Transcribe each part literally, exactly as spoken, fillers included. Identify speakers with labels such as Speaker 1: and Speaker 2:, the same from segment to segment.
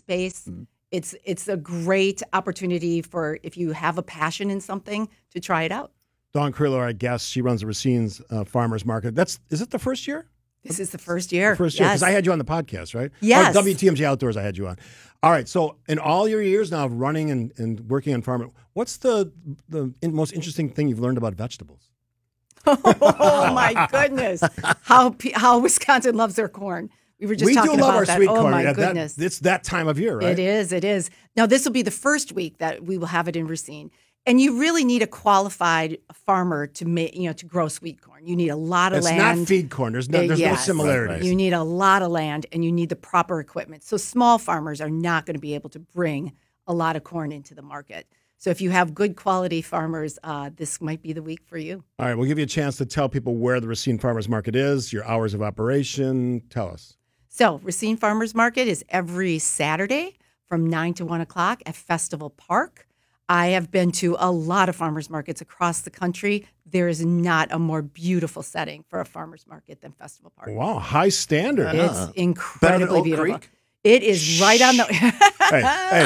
Speaker 1: space. Mm. It's it's a great opportunity for if you have a passion in something to try it out.
Speaker 2: Dawn Carrillo, our guest, she runs the Racine's uh, Farmers Market. That's is it the first year?
Speaker 1: This is the first year.
Speaker 2: The first year, because
Speaker 1: yes.
Speaker 2: I had you on the podcast, right?
Speaker 1: Yes.
Speaker 2: Or W T M J Outdoors, I had you on. All right, so in all your years now of running and, and working on farming, what's the the in, most interesting thing you've learned about vegetables?
Speaker 1: Oh, my goodness. How how Wisconsin loves their corn. We were just
Speaker 2: we
Speaker 1: talking
Speaker 2: do love
Speaker 1: about
Speaker 2: our
Speaker 1: that.
Speaker 2: sweet
Speaker 1: oh,
Speaker 2: corn.
Speaker 1: my
Speaker 2: Yeah,
Speaker 1: goodness.
Speaker 2: That, it's that time of year, right?
Speaker 1: It is, it is. Now, this will be the first week that we will have it in Racine. And you really need a qualified farmer to make, you know, to grow sweet corn. You need a lot of
Speaker 2: it's
Speaker 1: land.
Speaker 2: It's not feed corn. There's no, there's
Speaker 1: yes.
Speaker 2: no similarities.
Speaker 1: Right. You need a lot of land, and you need the proper equipment. So small farmers are not going to be able to bring a lot of corn into the market. So if you have good quality farmers, uh, this might be the week for you.
Speaker 2: All right, we'll give you a chance to tell people where the Racine Farmers Market is, your hours of operation. Tell us.
Speaker 1: So Racine Farmers Market is every Saturday from nine to one o'clock at Festival Park. I have been to a lot of farmers markets across the country. There is not a more beautiful setting for a farmers market than Festival Park.
Speaker 2: Wow, high standard.
Speaker 1: It's
Speaker 2: huh?
Speaker 1: incredibly beautiful.
Speaker 3: Creek?
Speaker 1: It is Shh. right on the
Speaker 2: hey,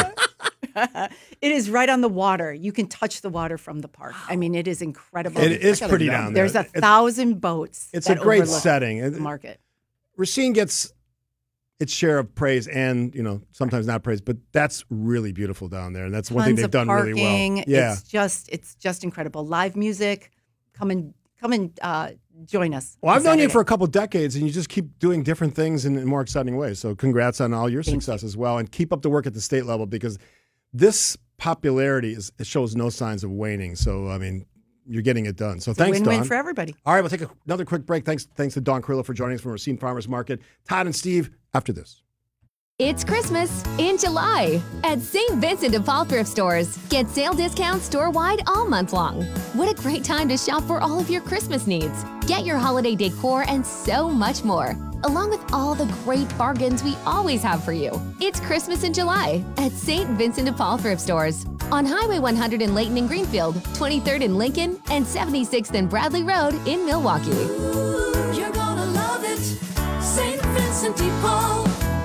Speaker 2: hey.
Speaker 1: It is right on the water. You can touch the water from the park. I mean, it is incredible.
Speaker 2: It is pretty down there.
Speaker 1: There's a thousand boats.
Speaker 2: It's a great setting.
Speaker 1: The market.
Speaker 2: Racine gets its share of praise and, you know, sometimes not praise, but that's really beautiful down there. And that's
Speaker 1: Tons
Speaker 2: one thing they've
Speaker 1: of
Speaker 2: done
Speaker 1: parking.
Speaker 2: really well. Yeah.
Speaker 1: It's just, it's just incredible. Live music. Come and, come and uh, join us.
Speaker 2: Well, I've known you for a couple decades, and you just keep doing different things in, in more exciting ways. So congrats on all your
Speaker 1: Thank
Speaker 2: success
Speaker 1: you.
Speaker 2: as well. And keep up the work at the state level, because this popularity is, it shows no signs of waning. So, I mean, you're getting it done. So
Speaker 1: it's
Speaker 2: thanks,
Speaker 1: a win-win
Speaker 2: Dawn.
Speaker 1: for everybody.
Speaker 2: All right, we'll take a, another quick break. Thanks, thanks to Dawn Carrillo for joining us from Racine Farmers Market. Todd and Steve, after this.
Speaker 4: It's Christmas in July at Saint Vincent de Paul Thrift Stores. Get sale discounts store-wide all month long. What a great time to shop for all of your Christmas needs. Get your holiday decor and so much more, along with all the great bargains we always have for you. It's Christmas in July at Saint Vincent de Paul Thrift Stores on Highway one hundred in Layton and Greenfield, twenty-third in Lincoln, and seventy-sixth and Bradley Road in Milwaukee.
Speaker 5: Ooh, you're gonna love it, Saint Vincent de Paul.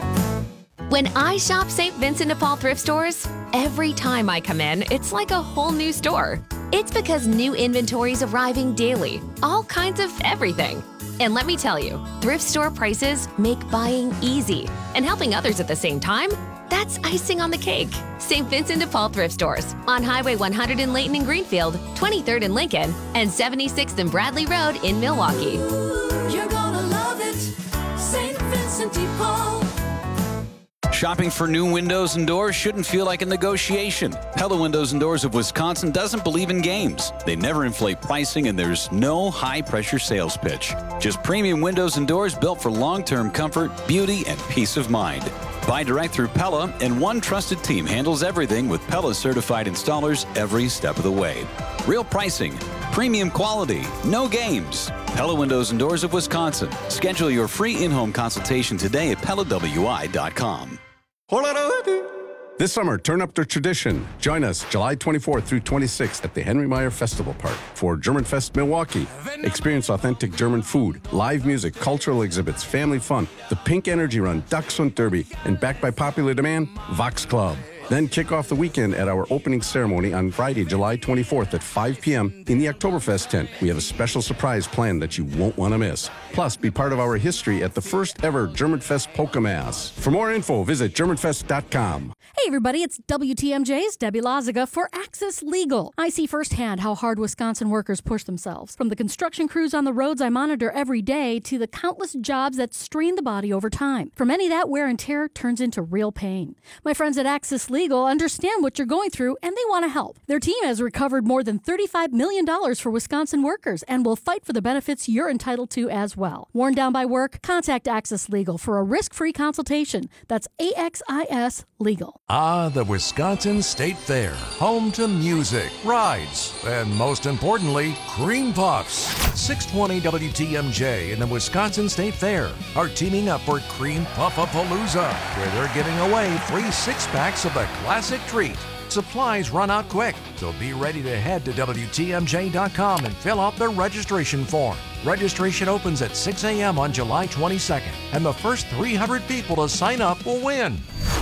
Speaker 4: When I shop Saint Vincent de Paul thrift stores, every time I come in, it's like a whole new store. It's because new inventory's arriving daily, all kinds of everything. And let me tell you, thrift store prices make buying easy, and helping others at the same time, that's icing on the cake. Saint Vincent de Paul Thrift Stores on Highway one hundred in Layton and Greenfield, twenty-third in Lincoln, and seventy-sixth and Bradley Road in Milwaukee.
Speaker 5: Ooh, you're gonna love it, Saint Vincent de Paul.
Speaker 6: Shopping for new windows and doors shouldn't feel like a negotiation. Pella Windows and Doors of Wisconsin doesn't believe in games. They never inflate pricing, and there's no high-pressure sales pitch. Just premium windows and doors built for long-term comfort, beauty, and peace of mind. Buy direct through Pella, and one trusted team handles everything with Pella certified installers every step of the way. Real pricing, premium quality, no games. Pella Windows and Doors of Wisconsin. Schedule your free in-home consultation today at Pella W I dot com.
Speaker 3: This summer, turn up the tradition. Join us July twenty-fourth through twenty-sixth at the Henry Meyer Festival Park for German Fest Milwaukee. Experience authentic German food, live music, cultural exhibits, family fun, the Pink Energy Run, Dachshund Derby, and backed by popular demand, Vox Club. Then kick off the weekend at our opening ceremony on Friday, July twenty-fourth at five p.m. in the Oktoberfest tent. We have a special surprise planned that you won't want to miss. Plus, be part of our history at the first ever German Fest Polka Mass. For more info, visit German Fest dot com.
Speaker 7: Hey everybody, it's W T M J's Debbie Loziga for Access Legal. I see firsthand how hard Wisconsin workers push themselves. From the construction crews on the roads I monitor every day to the countless jobs that strain the body over time. For many, that wear and tear turns into real pain. My friends at Access Legal understand what you're going through and they want to help. Their team has recovered more than thirty-five million dollars for Wisconsin workers and will fight for the benefits you're entitled to as well. Worn down by work? Contact Access Legal for a risk-free consultation. That's A X I S Legal.
Speaker 8: Ah, the Wisconsin State Fair. Home to music, rides, and most importantly, cream puffs. six twenty W T M J and the Wisconsin State Fair are teaming up for Cream Puffapalooza, where they're giving away free six-packs of the classic treat. Supplies run out quick, so be ready to head to W T M J dot com and fill out the registration form. Registration opens at six a.m. on July twenty-second, and the first three hundred people to sign up will win.